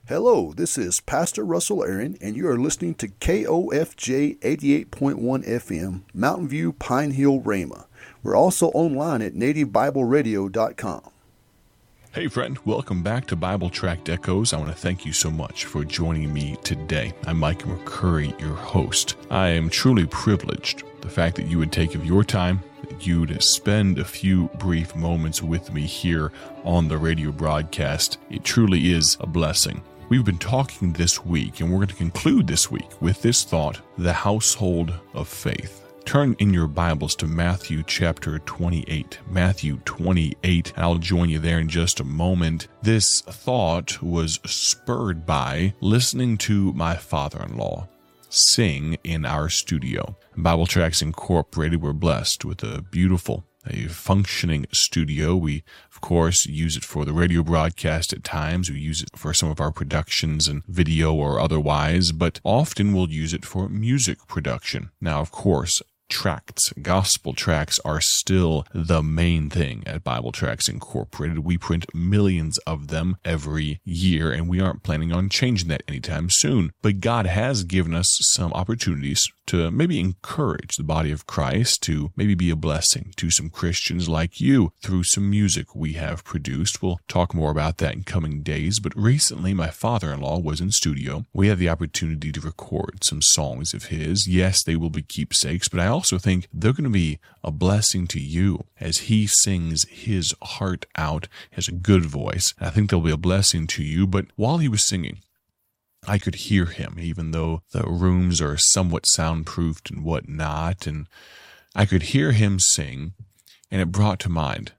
Hello, this is Pastor Russell Aaron, and you are listening to KOFJ 88.1 FM, Mountain View, Pine Hill, Rhema. We're also online at nativebibleradio.com. Hey friend, welcome back to Bible Tract Echoes. I want to thank you so much for joining me today. I'm Mike McCurry, your host. I am truly privileged. The fact that you would take of your time, that you'd spend a few brief moments with me here on the radio broadcast, it truly is a blessing. We've been talking this week, and we're going to conclude this week with this thought, the household of faith. Turn in your Bibles to Matthew chapter 28. Matthew 28. I'll join you there in just a moment. This thought was spurred by listening to my father-in-law sing in our studio. Bible Tracts Incorporated, we're blessed with a functioning studio. We, of course, use it for the radio broadcast at times. We use it for some of our productions and video or otherwise, but often we'll use it for music production. Now, of course, gospel tracts are still the main thing at Bible Tracts Incorporated. We print millions of them every year, and we aren't planning on changing that anytime soon. But God has given us some opportunities to maybe encourage the body of Christ, to maybe be a blessing to some Christians like you through some music we have produced. We'll talk more about that in coming days, but recently my father-in-law was in studio. We had the opportunity to record some songs of his. Yes, they will be keepsakes, but I also think they're going to be a blessing to you as he sings his heart out. He has a good voice. I think they'll be a blessing to you, but while he was singing, I could hear him, even though the rooms are somewhat soundproofed and whatnot, and I could hear him sing, and it brought to mind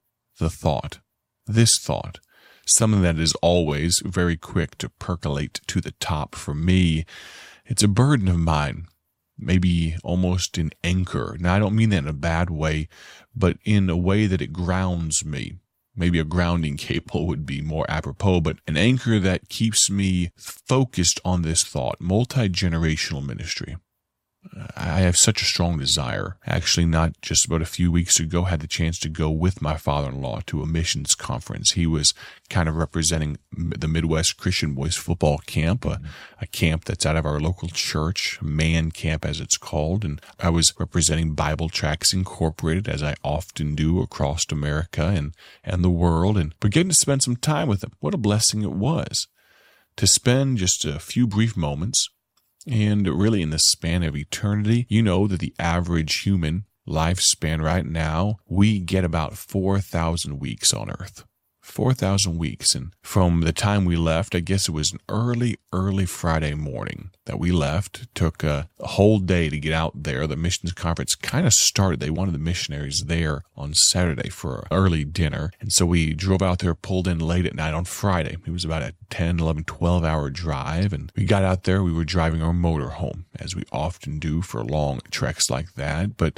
this thought, something that is always very quick to percolate to the top for me. It's a burden of mine, maybe almost an anchor. Now, I don't mean that in a bad way, but in a way that it grounds me. Maybe a grounding cable would be more apropos, but an anchor that keeps me focused on this thought, multi-generational ministry. I have such a strong desire. Actually, not just about a few weeks ago, had the chance to go with my father-in-law to a missions conference. He was kind of representing the Midwest Christian Boys football camp, a camp that's out of our local church, man camp as it's called. And I was representing Bible Tracts Incorporated, as I often do across America and the world. But getting to spend some time with him, what a blessing it was to spend just a few brief moments. And really in the span of eternity, you know that the average human lifespan right now, we get about 4,000 weeks on earth. 4,000 weeks. And from the time we left, I guess it was an early Friday morning that we left. It took a whole day to get out there. The missions conference kind of started. They wanted the missionaries there on Saturday for an early dinner. And so we drove out there, pulled in late at night on Friday. It was about a 10, 11, 12-hour drive. And we got out there. We were driving our motor home, as we often do for long treks like that. But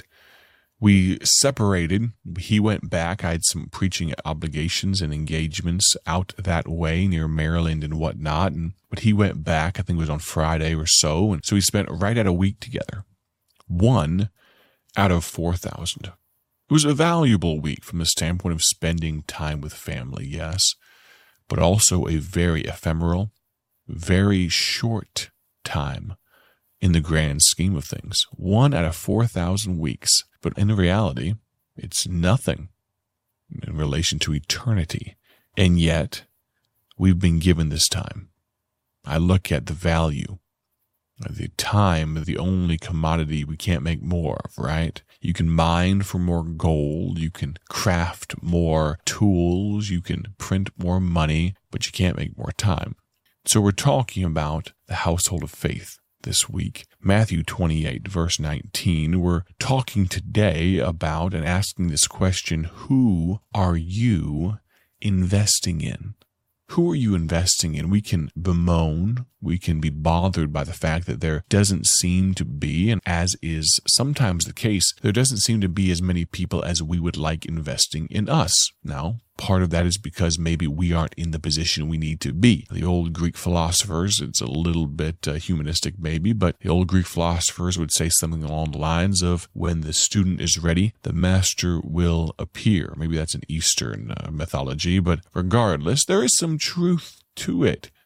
we separated. He went back. I had some preaching obligations and engagements out that way near Maryland and whatnot. But he went back, I think it was on Friday or so. And so we spent right at a week together. 1 out of 4,000. It was a valuable week from the standpoint of spending time with family, yes, but also a very ephemeral, very short time in the grand scheme of things. 1 out of 4,000 weeks. But in reality, it's nothing in relation to eternity. And yet, we've been given this time. I look at the value of the time, the only commodity we can't make more of, right? You can mine for more gold, you can craft more tools, you can print more money, but you can't make more time. So we're talking about the household of faith this week. Matthew 28, verse 19, we're talking today about and asking this question, who are you investing in? Who are you investing in? We can bemoan, we can be bothered by the fact that there doesn't seem to be, and as is sometimes the case, there doesn't seem to be as many people as we would like investing in us. Now, part of that is because maybe we aren't in the position we need to be. The old Greek philosophers, it's a little bit humanistic maybe, but the old Greek philosophers would say something along the lines of, when the student is ready, the master will appear. Maybe that's an Eastern mythology, but regardless, there is some truth to it.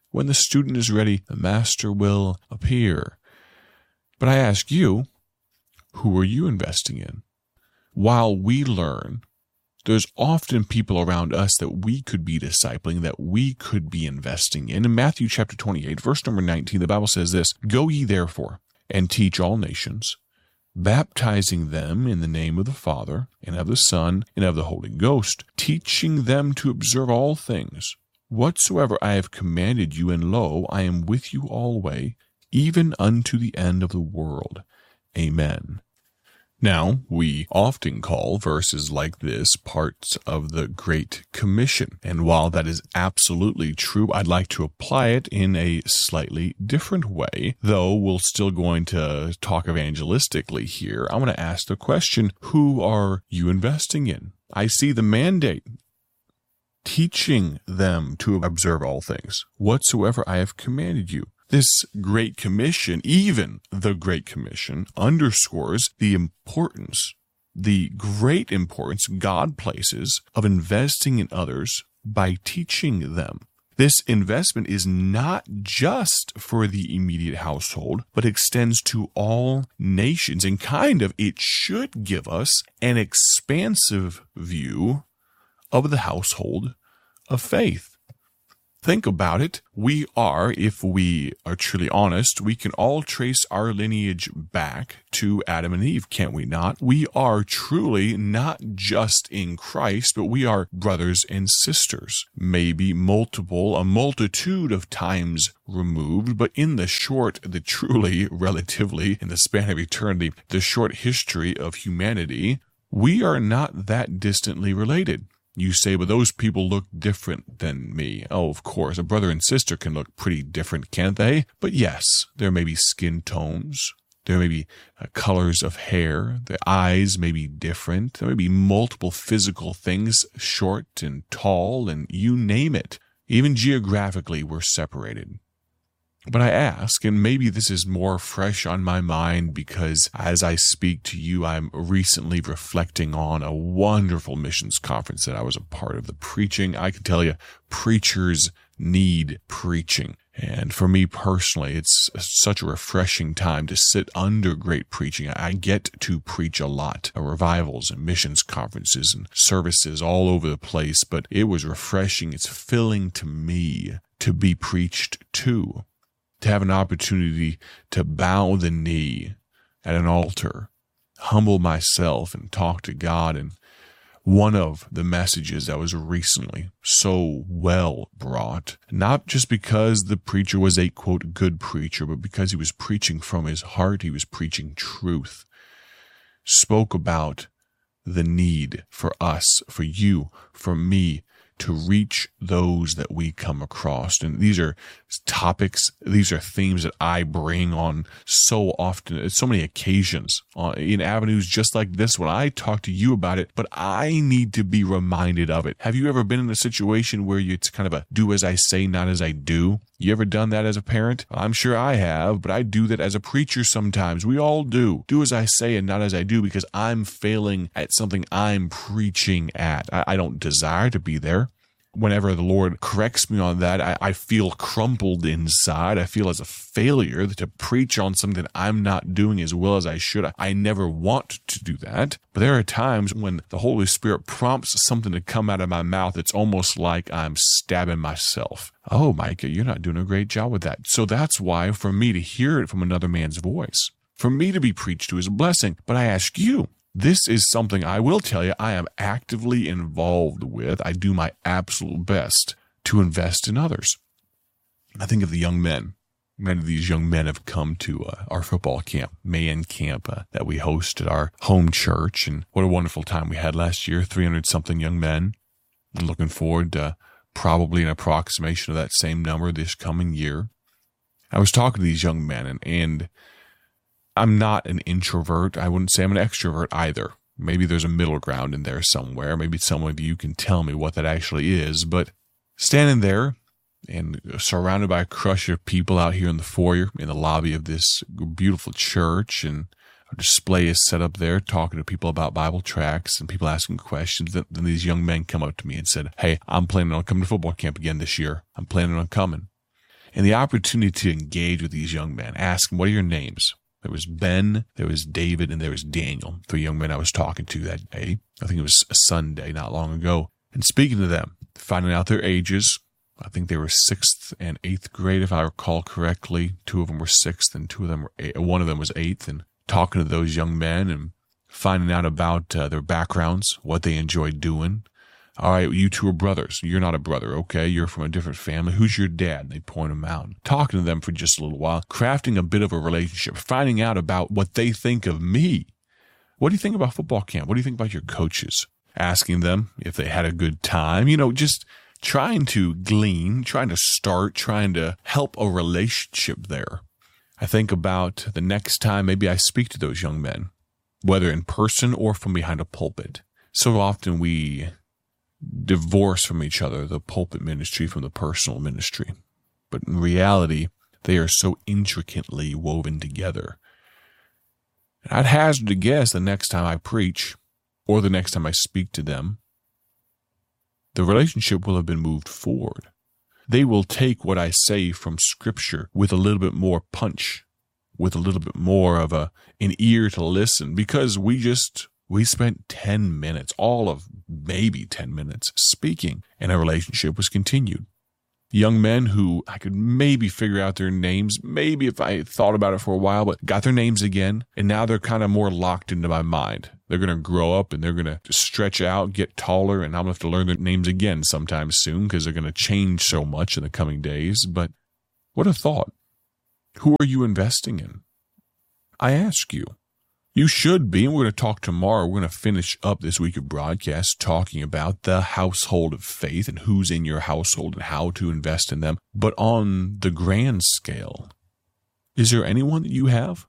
When the student is ready, the master will appear. But I ask you, who are you investing in? While we learn, there's often people around us that we could be discipling, that we could be investing in. In Matthew chapter 28, verse number 19, the Bible says this, "Go ye therefore, and teach all nations, baptizing them in the name of the Father, and of the Son, and of the Holy Ghost, teaching them to observe all things, whatsoever I have commanded you, and lo, I am with you alway, even unto the end of the world. Amen." Now, we often call verses like this parts of the Great Commission, and while that is absolutely true, I'd like to apply it in a slightly different way, though we're still going to talk evangelistically here. I want to ask the question, who are you investing in? I see the mandate, teaching them to observe all things, whatsoever I have commanded you. This Great Commission, even the Great Commission, underscores the importance, the great importance God places of investing in others by teaching them. This investment is not just for the immediate household, but extends to all nations, and it should give us an expansive view of the household of faith. Think about it. We are, if we are truly honest, we can all trace our lineage back to Adam and Eve, can't we not? We are truly not just in Christ, but we are brothers and sisters. Maybe a multitude of times removed, but in the relatively, in the span of eternity, the short history of humanity, we are not that distantly related. You say, but those people look different than me. Oh, of course, a brother and sister can look pretty different, can't they? But yes, there may be skin tones. There may be colors of hair. The eyes may be different. There may be multiple physical things, short and tall, and you name it. Even geographically, we're separated. But I ask, and maybe this is more fresh on my mind because as I speak to you, I'm recently reflecting on a wonderful missions conference that I was a part of. The preaching, I can tell you, preachers need preaching. And for me personally, it's such a refreshing time to sit under great preaching. I get to preach a lot, revivals and missions conferences and services all over the place, but it was refreshing. It's filling to me to be preached to have an opportunity to bow the knee at an altar, humble myself and talk to God. And one of the messages that was recently so well brought, not just because the preacher was a, quote, good preacher, but because he was preaching from his heart, he was preaching truth, spoke about the need for us, for you, for me, to reach those that we come across. And these are topics, these are themes that I bring on so often, at so many occasions, in avenues just like this one. I talk to you about it, but I need to be reminded of it. Have you ever been in a situation where it's kind of a do as I say, not as I do? You ever done that as a parent? I'm sure I have, but I do that as a preacher sometimes. We all do. Do as I say and not as I do because I'm failing at something I'm preaching at. I don't desire to be there. Whenever the Lord corrects me on that, I feel crumpled inside. I feel as a failure to preach on something that I'm not doing as well as I should. I never want to do that. But there are times when the Holy Spirit prompts something to come out of my mouth. It's almost like I'm stabbing myself. Oh, Micah, you're not doing a great job with that. So that's why for me to hear it from another man's voice, for me to be preached to is a blessing. But I ask you, this is something I will tell you I am actively involved with. I do my absolute best to invest in others. I think of the young men. Many of these young men have come to our football camp, man camp, that we host at our home church. And what a wonderful time we had last year, 300-something young men. I'm looking forward to probably an approximation of that same number this coming year. I was talking to these young men, and I'm not an introvert. I wouldn't say I'm an extrovert either. Maybe there's a middle ground in there somewhere. Maybe some of you can tell me what that actually is. But standing there and surrounded by a crush of people out here in the foyer, in the lobby of this beautiful church, and a display is set up there talking to people about Bible tracts and people asking questions. Then these young men come up to me and said, "Hey, I'm planning on coming to football camp again this year. I'm planning on coming." and the opportunity to engage with these young men, ask them, what are your names? There was Ben, there was David, and there was Daniel, 3 young men I was talking to that day. I think it was a Sunday not long ago. And speaking to them, finding out their ages. I think they were 6th and 8th grade, if I recall correctly. 2 of them were 6th and 2 of them were 1 of them was 8th. And talking to those young men and finding out about their backgrounds, what they enjoyed doing. All right, you 2 are brothers. You're not a brother, okay? You're from a different family. Who's your dad? And they point them out. Talking to them for just a little while, crafting a bit of a relationship, finding out about what they think of me. What do you think about football camp? What do you think about your coaches? Asking them if they had a good time. Just trying to glean, trying to help a relationship there. I think about the next time maybe I speak to those young men, whether in person or from behind a pulpit. So often we divorce from each other the pulpit ministry from the personal ministry. But in reality, they are so intricately woven together. And I'd hazard to guess the next time I preach or the next time I speak to them, the relationship will have been moved forward. They will take what I say from Scripture with a little bit more punch, with a little bit more of an ear to listen, because we spent 10 minutes, all of maybe 10 minutes, speaking, and a relationship was continued. Young men who I could maybe figure out their names, maybe if I thought about it for a while, but got their names again, and now they're kind of more locked into my mind. They're going to grow up and they're going to stretch out, get taller, and I'm going to have to learn their names again sometime soon because they're going to change so much in the coming days. But what a thought. Who are you investing in? I ask you. You should be, and we're going to talk tomorrow. We're going to finish up this week of broadcast talking about the household of faith and who's in your household and how to invest in them. But on the grand scale, is there anyone that you have?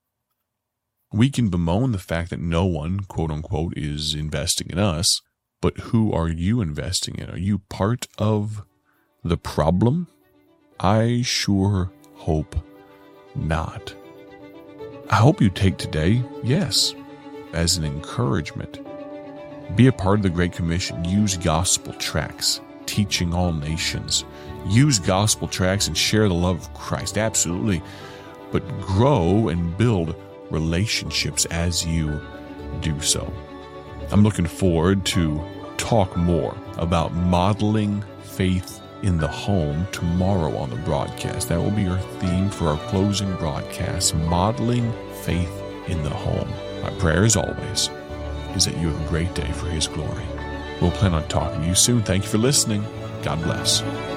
We can bemoan the fact that no one, quote unquote, is investing in us, but who are you investing in? Are you part of the problem? I sure hope not. I hope you take today, yes, as an encouragement. Be a part of the Great Commission. Use gospel tracts, teaching all nations. Use gospel tracts and share the love of Christ, absolutely. But grow and build relationships as you do so. I'm looking forward to talk more about modeling faith in the home tomorrow on the broadcast. That will be our theme for our closing broadcast, modeling faith in the home. My prayer, as always, is that you have a great day for His glory. We'll plan on talking to you soon. Thank you for listening. God bless.